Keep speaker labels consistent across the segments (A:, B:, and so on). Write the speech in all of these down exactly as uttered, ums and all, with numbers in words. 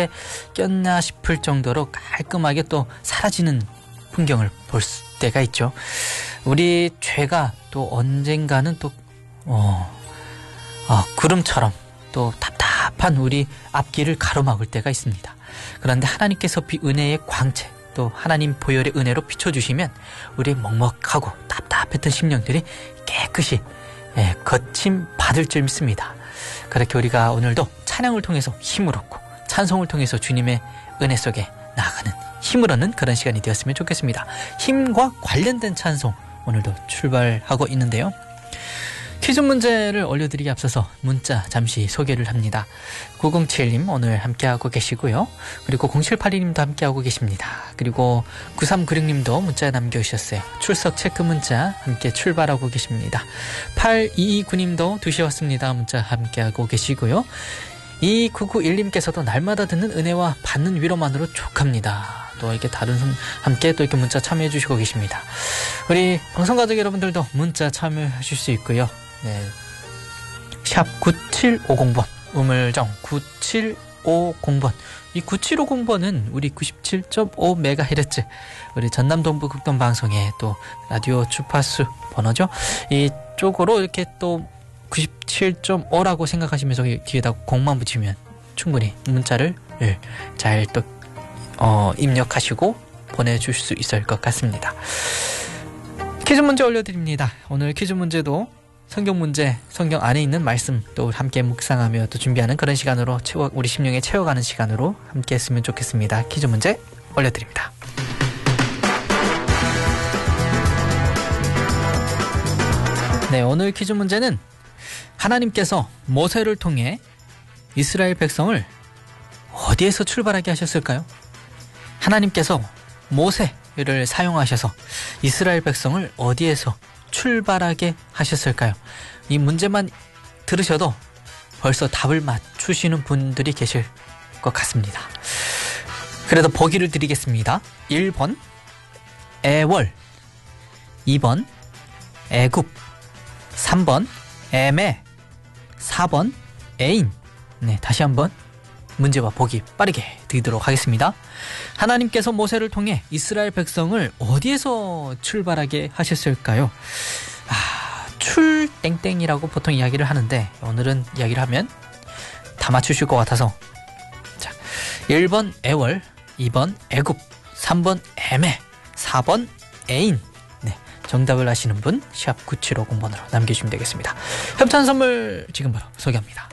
A: 언제 꼈나 싶을 정도로 깔끔하게 또 사라지는 풍경을 볼 때가 있죠. 우리 죄가 또 언젠가는 또 어, 어, 구름처럼 또 답답한 우리 앞길을 가로막을 때가 있습니다. 그런데 하나님께서 은혜의 광채, 또 하나님 보혈의 은혜로 비춰주시면 우리의 먹먹하고 답답했던 심령들이 깨끗이 예, 거침 받을 줄 믿습니다. 그렇게 우리가 오늘도 찬양을 통해서 힘을 얻고 찬송을 통해서 주님의 은혜 속에 나아가는 힘을 얻는 그런 시간이 되었으면 좋겠습니다. 힘과 관련된 찬송 오늘도 출발하고 있는데요. 퀴즈 문제를 올려드리기 앞서서 문자 잠시 소개를 합니다. 구공칠 님 오늘 함께하고 계시고요. 그리고 공칠팔이 님도 함께하고 계십니다. 그리고 구삼구육 님도 문자 남겨주셨어요. 출석 체크 문자 함께 출발하고 계십니다. 팔이이구 님도 두 시 왔습니다. 문자 함께하고 계시고요. 이구구일 님께서도 날마다 듣는 은혜와 받는 위로만으로 족합니다. 또 이렇게 다른 분 함께 또 이렇게 문자 참여해 주시고 계십니다. 우리 방송가족 여러분들도 문자 참여하실 수 있고요. 네. 샵 구칠오공 번 우물정 구칠오공 번 이 구칠오공 번은 우리 구십칠 점 오 메가헤르츠 우리 전남 동부 극동 방송의 또 라디오 주파수 번호죠. 이쪽으로 이렇게 또 구십칠 점 오라고 생각하시면서 뒤에다 공만 붙이면 충분히 문자를 잘 또 어, 입력하시고 보내줄 수 있을 것 같습니다. 퀴즈 문제 올려드립니다. 오늘 퀴즈 문제도 성경 문제, 성경 안에 있는 말씀 또 함께 묵상하며 또 준비하는 그런 시간으로 채워, 우리 심령에 채워가는 시간으로 함께 했으면 좋겠습니다. 퀴즈 문제 올려드립니다. 네, 오늘 퀴즈 문제는 하나님께서 모세를 통해 이스라엘 백성을 어디에서 출발하게 하셨을까요? 하나님께서 모세를 사용하셔서 이스라엘 백성을 어디에서 출발하게 하셨을까요? 이 문제만 들으셔도 벌써 답을 맞추시는 분들이 계실 것 같습니다. 그래도 보기를 드리겠습니다. 일 번 애월, 이 번 애굽, 삼 번 애매, 사 번 애인. 네, 다시 한번 문제와 보기 빠르게 드리도록 하겠습니다. 하나님께서 모세를 통해 이스라엘 백성을 어디에서 출발하게 하셨을까요? 아, 출 땡땡이라고 보통 이야기를 하는데 오늘은 이야기를 하면 다 맞추실 것 같아서 자, 일 번 애월, 이 번 애굽, 삼 번 애매, 사 번 애인. 네, 정답을 아시는 분 샵 구칠오공 번으로 남겨주시면 되겠습니다. 협찬 선물 지금 바로 소개합니다.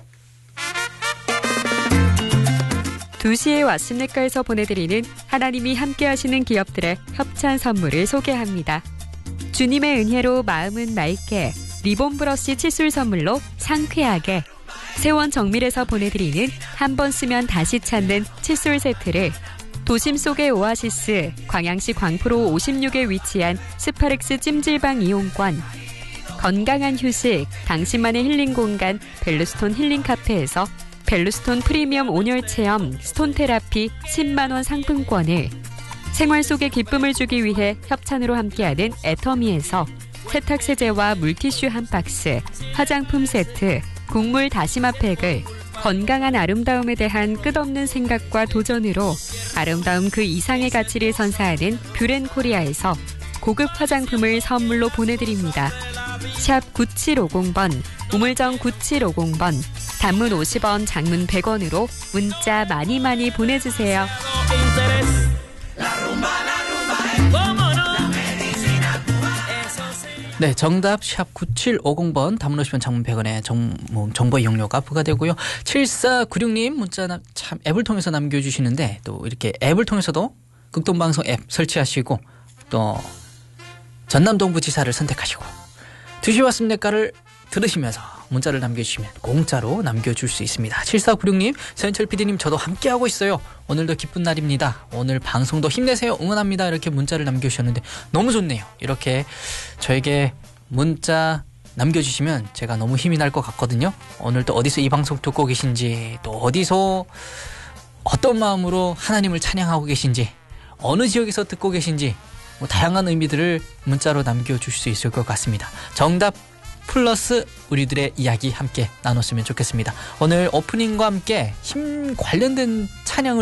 B: 두 시에 왔습니까에서 보내드리는 하나님이 함께하시는 기업들의 협찬 선물을 소개합니다. 주님의 은혜로 마음은 맑게 리본 브러쉬 칫솔 선물로 상쾌하게 세원 정밀에서 보내드리는 한 번 쓰면 다시 찾는 칫솔 세트를 도심 속의 오아시스 광양시 광포로 오십육에 위치한 스파렉스 찜질방 이용권 건강한 휴식 당신만의 힐링 공간 벨루스톤 힐링 카페에서 벨루스톤 프리미엄 온열 체험 스톤 테라피 십만 원 상품권을 생활 속에 기쁨을 주기 위해 협찬으로 함께하는 애터미에서 세탁세제와 물티슈 한 박스, 화장품 세트, 국물 다시마 팩을 건강한 아름다움에 대한 끝없는 생각과 도전으로 아름다움 그 이상의 가치를 선사하는 뷰렌코리아에서 고급 화장품을 선물로 보내드립니다. 샵 구칠오공 번, 우물정 구칠오공 번, 단문 오십 원, 장문 백 원으로 문자 많이 많이 보내주세요.
A: 네, 정답 샵 구칠오공 번, 단문 오십 원, 장문 백 원의 정, 뭐, 정보 이용료가 부과되고요. 칠사구육 님 문자 나, 참 앱을 통해서 남겨주시는데 또 이렇게 앱을 통해서도 극동방송 앱 설치하시고 또 전남동부지사를 선택하시고 두 시 왔습니까를 들으시면서 문자를 남겨주시면 공짜로 남겨줄 수 있습니다. 칠사구육 님, 서현철 피디님 저도 함께하고 있어요. 오늘도 기쁜 날입니다. 오늘 방송도 힘내세요. 응원합니다. 이렇게 문자를 남겨주셨는데 너무 좋네요. 이렇게 저에게 문자 남겨주시면 제가 너무 힘이 날 것 같거든요. 오늘 또 어디서 이 방송 듣고 계신지 또 어디서 어떤 마음으로 하나님을 찬양하고 계신지 어느 지역에서 듣고 계신지 뭐 다양한 의미들을 문자로 남겨주실 수 있을 것 같습니다. 정답 플러스 우리들의 이야기 함께 나눴으면 좋겠습니다. 오늘 오프닝과 함께 힘 관련된 찬양을